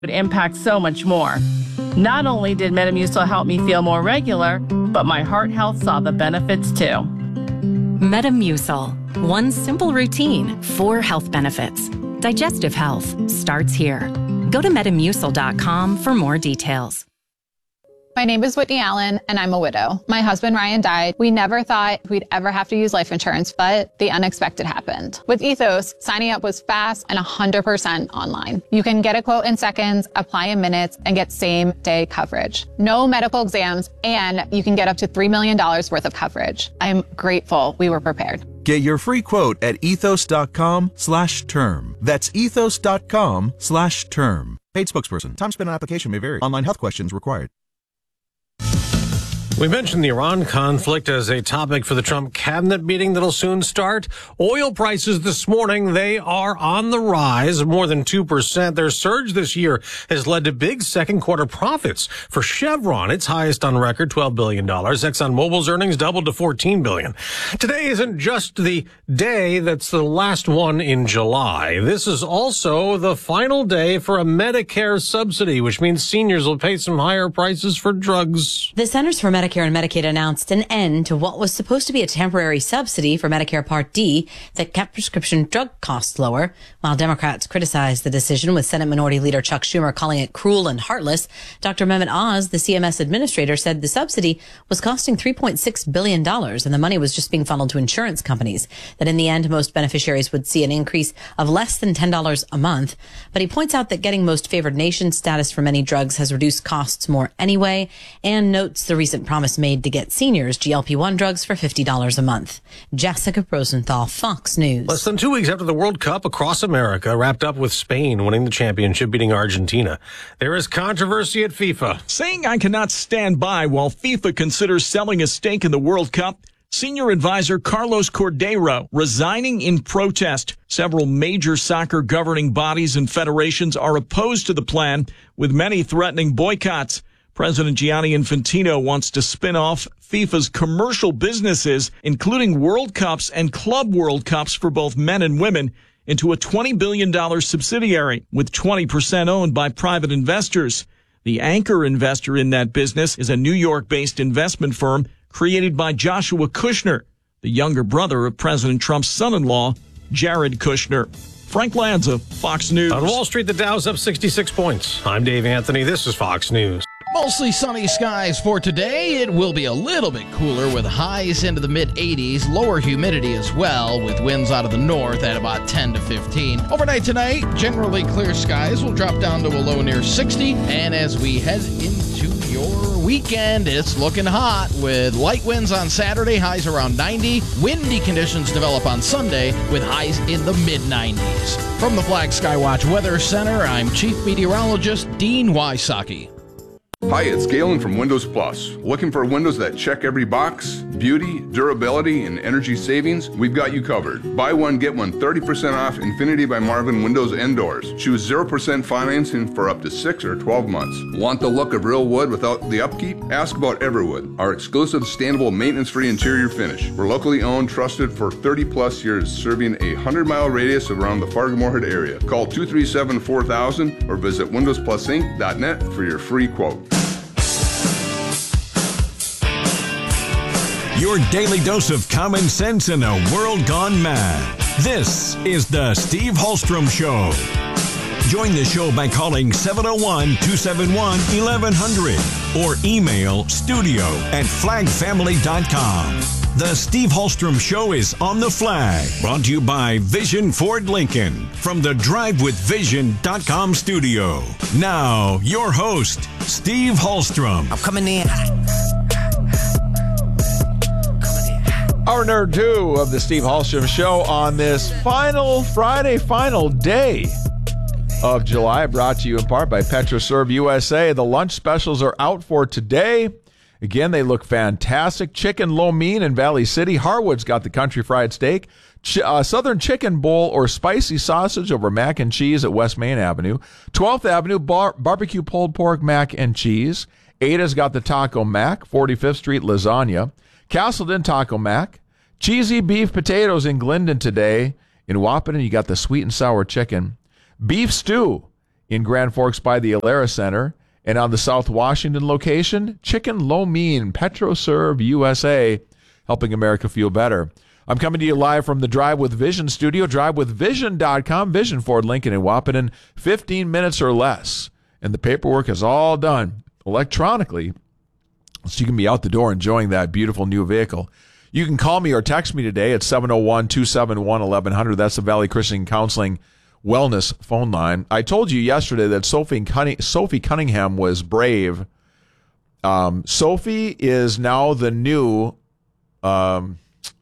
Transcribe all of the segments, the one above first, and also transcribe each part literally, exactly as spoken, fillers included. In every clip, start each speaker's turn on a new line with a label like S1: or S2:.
S1: would impact so much more. Not only did Metamucil help me feel more regular, but my heart health saw the benefits too.
S2: Metamucil. One simple routine, four health benefits. Digestive health starts here. Go to metamucil dot com for more details.
S3: My name is Whitney Allen, and I'm a widow. My husband, Ryan, died. We never thought we'd ever have to use life insurance, but the unexpected happened. With Ethos, signing up was fast and one hundred percent online. You can get a quote in seconds, apply in minutes, and get same-day coverage. No medical exams, and you can get up to three million dollars worth of coverage. I'm grateful we were prepared.
S4: Get your free quote at ethos.com slash term. That's ethos.com slash term. Paid spokesperson. Time spent on application may vary. Online health questions required.
S5: We mentioned the Iran conflict as a topic for the Trump cabinet meeting that'll soon start. Oil prices this morning, they are on the rise, more than two percent. Their surge this year has led to big second quarter profits. For Chevron, its highest on record, twelve billion dollars. ExxonMobil's earnings doubled to fourteen billion dollars. Today isn't just the day that's the last one in July. This is also the final day for a Medicare subsidy, which means seniors will pay some higher prices for drugs.
S6: The Centers for Medicare and Medicaid announced an end to what was supposed to be a temporary subsidy for Medicare Part D that kept prescription drug costs lower. While Democrats criticized the decision, with Senate Minority Leader Chuck Schumer calling it cruel and heartless, Doctor Mehmet Oz, the C M S administrator, said the subsidy was costing three point six billion dollars and the money was just being funneled to insurance companies, that in the end, most beneficiaries would see an increase of less than ten dollars a month. But he points out that getting most favored nation status for many drugs has reduced costs more anyway, and notes the recent promise made to get seniors G L P one drugs for fifty dollars a month. Jessica Rosenthal, Fox News.
S5: Less than two weeks after the World Cup across America wrapped up with Spain winning the championship, beating Argentina, there is controversy at FIFA.
S7: Saying I cannot stand by while FIFA considers selling a stake in the World Cup, senior advisor Carlos Cordero resigning in protest. Several major soccer governing bodies and federations are opposed to the plan, with many threatening boycotts. President Gianni Infantino wants to spin off FIFA's commercial businesses, including World Cups and Club World Cups for both men and women, into a twenty billion dollars subsidiary, with twenty percent owned by private investors. The anchor investor in that business is a New York-based investment firm created by Joshua Kushner, the younger brother of President Trump's son-in-law, Jared Kushner. Frank Lanza, Fox News.
S5: On Wall Street, the Dow's up sixty-six points. I'm Dave Anthony. This is Fox News.
S8: Mostly sunny skies for today. It will be a little bit cooler with highs into the mid eighties, lower humidity as well, with winds out of the north at about ten to fifteen. Overnight tonight, generally clear skies will drop down to a low near sixty, and as we head into your weekend, it's looking hot with light winds on Saturday, highs around ninety. Windy conditions develop on Sunday with highs in the mid nineties. From the Flag Skywatch Weather Center, I'm Chief Meteorologist Dean Wysocki.
S9: Hi, it's Galen from Windows Plus. Looking for windows that check every box? Beauty, durability, and energy savings? We've got you covered. Buy one, get one thirty percent off Infinity by Marvin windows and doors. Choose zero percent financing for up to six or twelve months. Want the look of real wood without the upkeep? Ask about Everwood, our exclusive sustainable maintenance-free interior finish. We're locally owned, trusted for thirty plus years, serving a one hundred mile radius around the Fargo-Moorhead area. Call two three seven, four thousand or visit windows plus inc dot net for your free quote.
S10: Your daily dose of common sense in a world gone mad. This is the Steve Hallstrom Show. Join the show by calling seven oh one, two seven one, eleven hundred or email studio at flag family dot com. The Steve Hallstrom Show is on the Flag, brought to you by Vision Ford Lincoln from the drive with vision dot com studio. Now, your host, Steve Hallstrom.
S11: I'm coming in.
S12: Hour number two of the Steve Hallstrom Show on this final Friday, final day of July, brought to you in part by PetroServe U S A. The lunch specials are out for today. Again, they look fantastic. Chicken lo mein in Valley City. Harwood's got the country fried steak. Ch- uh, Southern Chicken Bowl or spicy sausage over mac and cheese at West Main Avenue. twelfth Avenue bar- barbecue pulled pork mac and cheese. Ada's got the taco mac. forty-fifth Street lasagna. Castleton taco mac. Cheesy beef potatoes in Glendon today. In Wahpeton, you got the sweet and sour chicken. Beef stew in Grand Forks by the Alara Center. And on the South Washington location, Chicken Lo Mein, PetroServe U S A, helping America feel better. I'm coming to you live from the Drive with Vision studio, drive with vision dot com, Vision Ford Lincoln in Wahpeton, fifteen minutes or less. And the paperwork is all done electronically, so you can be out the door enjoying that beautiful new vehicle. You can call me or text me today at seven oh one, two seven one, eleven hundred. That's the Valley Christian Counseling Wellness phone line. I told you yesterday that Sophie, Cunning- Sophie Cunningham was brave. Um, Sophie is now the new um,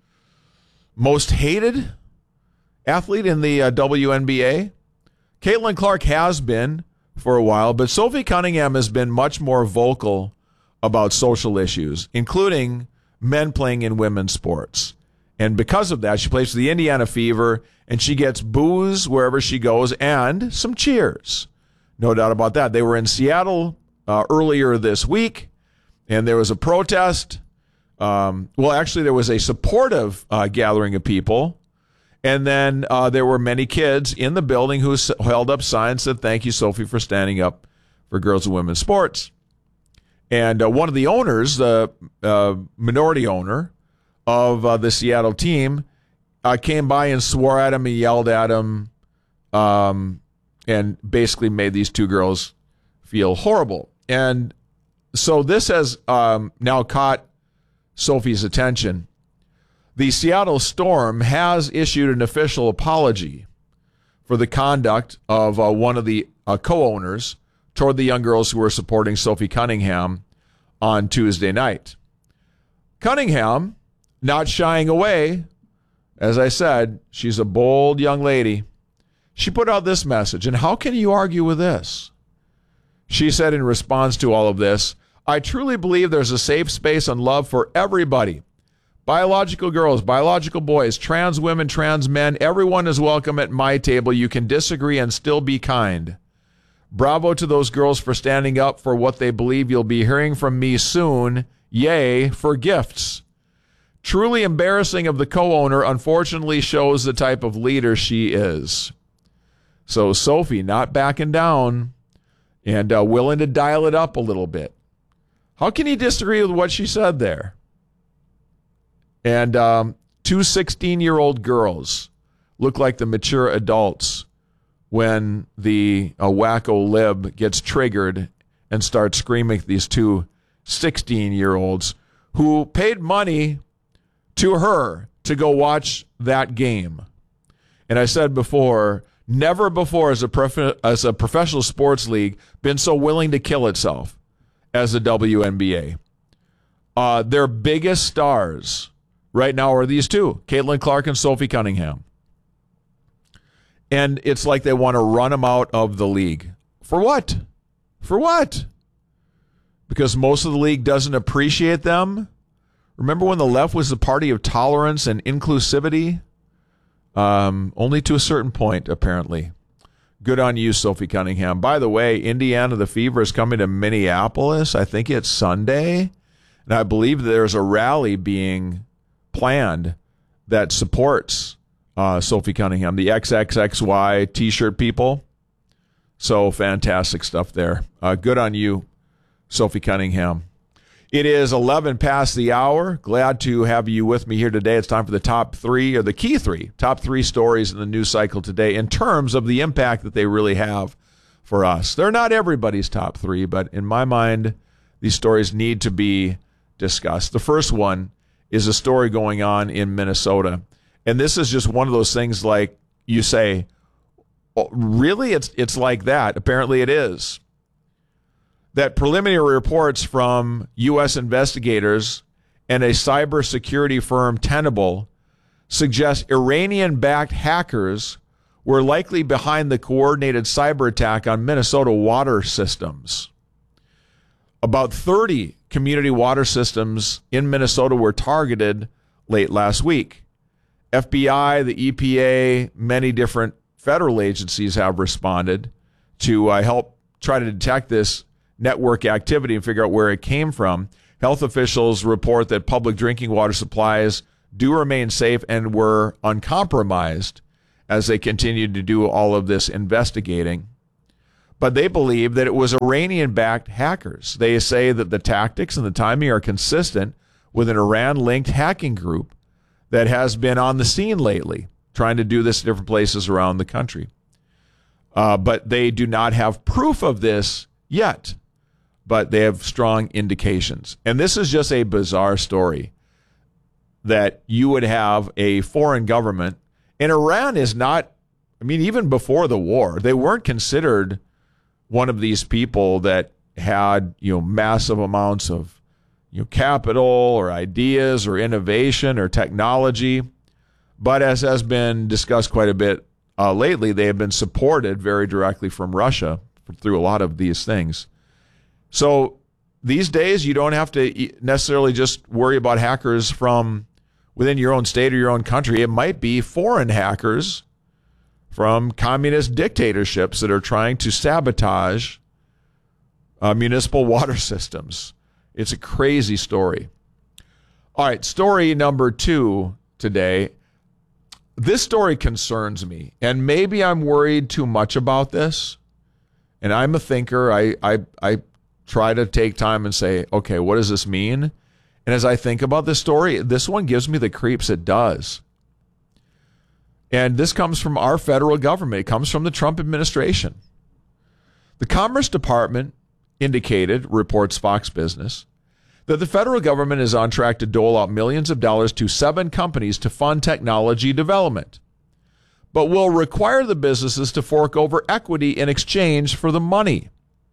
S12: most hated athlete in the uh, W N B A. Caitlin Clark has been for a while, but Sophie Cunningham has been much more vocal about social issues, including men playing in women's sports. And because of that, she plays for the Indiana Fever, and she gets boos wherever she goes and some cheers. No doubt about that. They were in Seattle uh, earlier this week, and there was a protest. Um, well, actually, there was a supportive uh, gathering of people. And then uh, there were many kids in the building who held up signs that thank you, Sophie, for standing up for girls and women's sports. And uh, one of the owners, the uh, minority owner of uh, the Seattle team, uh, came by and swore at him and yelled at him um, and basically made these two girls feel horrible. And so this has um, now caught Sophie's attention. The Seattle Storm has issued an official apology for the conduct of uh, one of the uh, co-owners toward the young girls who were supporting Sophie Cunningham on Tuesday night. Cunningham, not shying away, as I said, she's a bold young lady. She put out this message, and how can you argue with this? She said in response to all of this, I truly believe there's a safe space and love for everybody. Biological girls, biological boys, trans women, trans men, everyone is welcome at my table. You can disagree and still be kind. Bravo to those girls for standing up for what they believe. You'll be hearing from me soon. Yay for gifts. Truly embarrassing of the co-owner, unfortunately shows the type of leader she is. So Sophie not backing down and uh, willing to dial it up a little bit. How can you disagree with what she said there? And um, two sixteen-year-old girls look like the mature adults when the uh, wacko lib gets triggered and starts screaming at these two sixteen-year-olds who paid money to her to go watch that game. And I said before, never before has a, prof- as a professional sports league been so willing to kill itself as the W N B A. Uh, their biggest stars right now are these two, Caitlin Clark and Sophie Cunningham. And it's like they want to run them out of the league. For what? For what? Because most of the league doesn't appreciate them. Remember when the left was the party of tolerance and inclusivity? Um, only to a certain point, apparently. Good on you, Sophie Cunningham. By the way, Indiana, the Fever is coming to Minneapolis. I think it's Sunday. And I believe there's a rally being planned that supports uh, Sophie Cunningham, the X X X Y t-shirt people. So fantastic stuff there. Uh, good on you, Sophie Cunningham. It is eleven past the hour. Glad to have you with me here today. It's time for the top three, or the key three, top three stories in the news cycle today in terms of the impact that they really have for us. They're not everybody's top three, but in my mind, these stories need to be discussed. The first one is a story going on in Minnesota. And this is just one of those things like you say, oh, really? It's it's like that. Apparently it is. That preliminary reports from U S investigators and a cybersecurity firm, Tenable, suggest Iranian-backed hackers were likely behind the coordinated cyber attack on Minnesota water systems. About thirty community water systems in Minnesota were targeted late last week. F B I, the E P A, many different federal agencies have responded to uh, help try to detect this network activity and figure out where it came from. Health officials report that public drinking water supplies do remain safe and were uncompromised as they continued to do all of this investigating. but they believe that it was Iranian-backed hackers. They say that the tactics and the timing are consistent with an Iran-linked hacking group that has been on the scene lately, trying to do this in different places around the country. Uh, but they do not have proof of this yet, but they have strong indications. And this is just a bizarre story that you would have a foreign government, and Iran is not, I mean, even before the war, they weren't considered one of these people that had, you know, massive amounts of, you know, capital or ideas or innovation or technology. But as has been discussed quite a bit uh, lately, they have been supported very directly from Russia through a lot of these things. So these days, you don't have to necessarily just worry about hackers from within your own state or your own country. It might be foreign hackers from communist dictatorships that are trying to sabotage uh, municipal water systems. It's a crazy story. All right, story number two today. This story concerns me, and maybe I'm worried too much about this. And I'm a thinker. I, I, I try to take time and say, okay, what does this mean? And as I think about this story, this one gives me the creeps. It does. And this comes from our federal government. It comes from the Trump administration. The Commerce Department indicated, reports Fox Business, that the federal government is on track to dole out millions of dollars to seven companies to fund technology development, but will require the businesses to fork over equity in exchange for the money.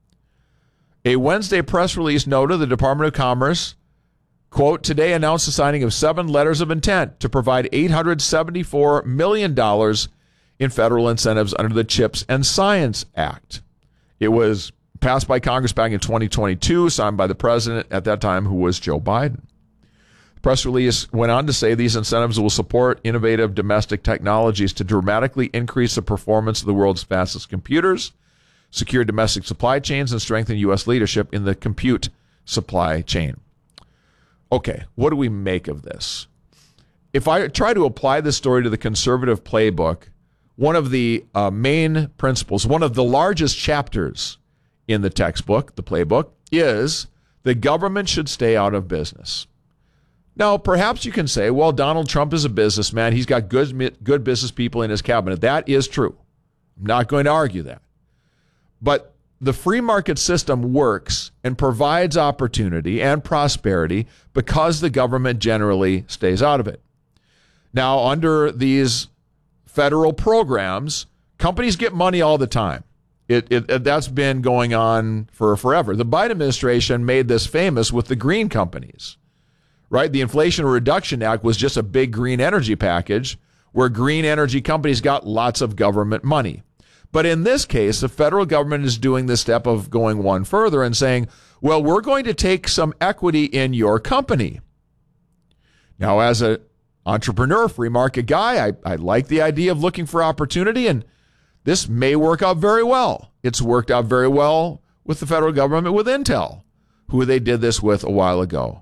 S12: A Wednesday press release noted the Department of Commerce, quote, today announced the signing of seven letters of intent to provide eight hundred seventy-four million dollars in federal incentives under the CHIPS and Science Act. It was passed by Congress back in twenty twenty-two, signed by the president at that time, who was Joe Biden. The press release went on to say these incentives will support innovative domestic technologies to dramatically increase the performance of the world's fastest computers, secure domestic supply chains, and strengthen U S leadership in the compute supply chain. Okay, what do we make of this? If I try to apply this story to the conservative playbook, one of the uh, main principles, one of the largest chapters in the textbook, the playbook, is the government should stay out of business. Now, perhaps you can say, well, Donald Trump is a businessman. He's got good, good business people in his cabinet. That is true. I'm not going to argue that. But the free market system works and provides opportunity and prosperity because the government generally stays out of it. Now, under these federal programs, companies get money all the time. It, it, it that's been going on for forever. The Biden administration made this famous with the green companies, right? The Inflation Reduction Act was just a big green energy package where green energy companies got lots of government money. But in this case, the federal government is doing the step of going one further and saying, well, we're going to take some equity in your company. Now, as an entrepreneur, free market guy, I, I like the idea of looking for opportunity, and this may work out very well. It's worked out very well with the federal government, with Intel, who they did this with a while ago.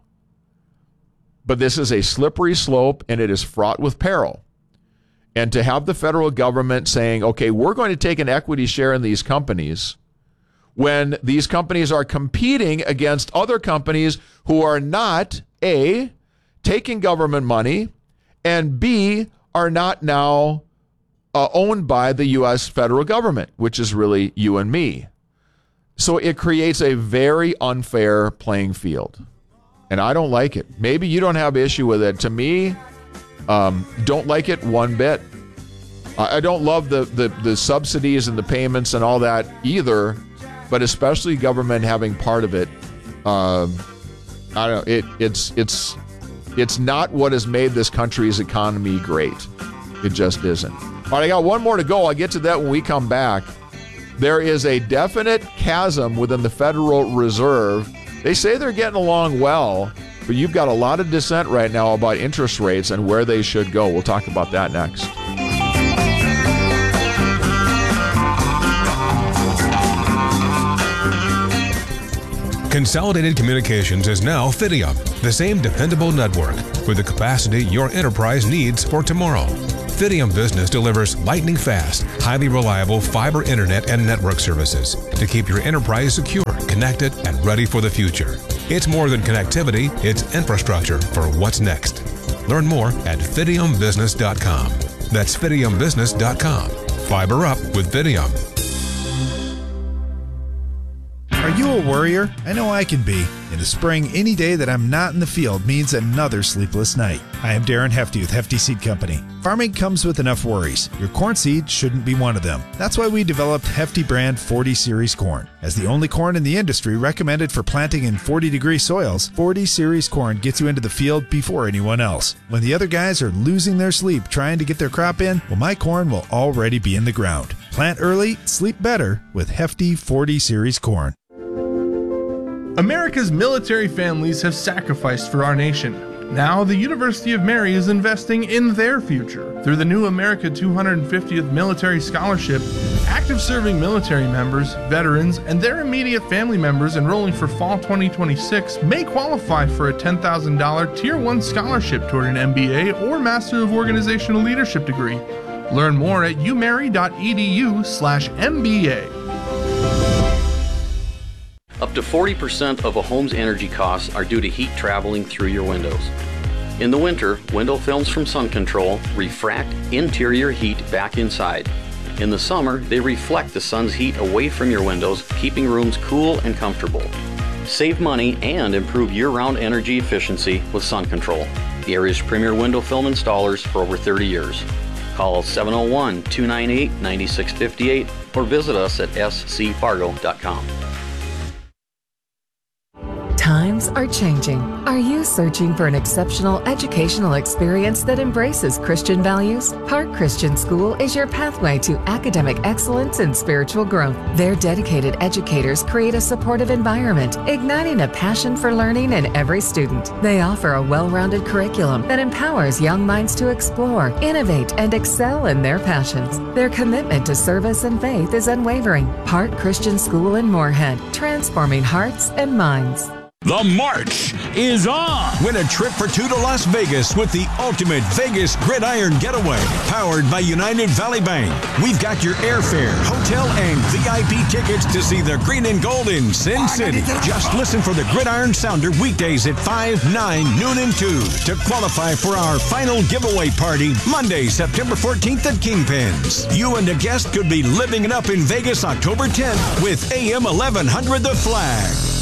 S12: But this is a slippery slope, and it is fraught with peril. And to have the federal government saying, okay, we're going to take an equity share in these companies when these companies are competing against other companies who are not, A, taking government money, and B, are not now uh, owned by the U S federal government, which is really you and me. So it creates a very unfair playing field. And I don't like it. Maybe you don't have issue with it. To me, Um, don't like it one bit. I don't love the, the, the subsidies and the payments and all that either, but especially government having part of it. Um, I don't know. It, it's it's it's not what has made this country's economy great. It just isn't. All right, I got one more to go. I'll get to that when we come back. There is a definite chasm within the Federal Reserve. They say they're getting along well, but you've got a lot of dissent right now about interest rates and where they should go. We'll talk about that next.
S11: Consolidated Communications is now Fidium, the same dependable network with the capacity your enterprise needs for tomorrow. Fidium Business delivers lightning fast, highly reliable fiber internet and network services to keep your enterprise secure, connected, and ready for the future. It's more than connectivity, it's infrastructure for what's next. Learn more at fidium business dot com. That's fidium business dot com. Fiber up with Fidium.
S13: Are you a worrier? I know I can be. In the spring, any day that I'm not in the field means another sleepless night. I am Darren Hefty with Hefty Seed Company. Farming comes with enough worries. Your corn seed shouldn't be one of them. That's why we developed Hefty brand forty series corn. As the only corn in the industry recommended for planting in forty degree soils, forty series corn gets you into the field before anyone else. When the other guys are losing their sleep trying to get their crop in, well, my corn will already be in the ground. Plant early, sleep better with Hefty forty series corn.
S14: America's military families have sacrificed for our nation. Now, the University of Mary is investing in their future. Through the new America two hundred fiftieth Military Scholarship, active serving military members, veterans, and their immediate family members enrolling for fall twenty twenty-six may qualify for a ten thousand dollars Tier one scholarship toward an M B A or Master of Organizational Leadership degree. Learn more at umary.edu slash MBA.
S15: Up to forty percent of a home's energy costs are due to heat traveling through your windows. In the winter, window films from Sun Control refract interior heat back inside. In the summer, they reflect the sun's heat away from your windows, keeping rooms cool and comfortable. Save money and improve year-round energy efficiency with Sun Control, the area's premier window film installers for over thirty years. Call seven oh one, two nine eight, nine six five eight or visit us at s c fargo dot com.
S16: Times are changing. Are you searching for an exceptional educational experience that embraces Christian values? Park Christian School is your pathway to academic excellence and spiritual growth. Their dedicated educators create a supportive environment, igniting a passion for learning in every student. They offer a well-rounded curriculum that empowers young minds to explore, innovate, and excel in their passions. Their commitment to service and faith is unwavering. Park Christian School in Moorhead, transforming hearts and minds.
S10: The march is on. Win a trip for two to Las Vegas with the ultimate Vegas Gridiron Getaway, powered by United Valley Bank. We've got your airfare, hotel, and V I P tickets to see the green and gold in Sin City. Just listen for the Gridiron Sounder weekdays at five, nine, noon, and two to qualify for our final giveaway party Monday, September fourteenth at Kingpins. You and a guest could be living it up in Vegas October tenth with A M eleven hundred The Flag.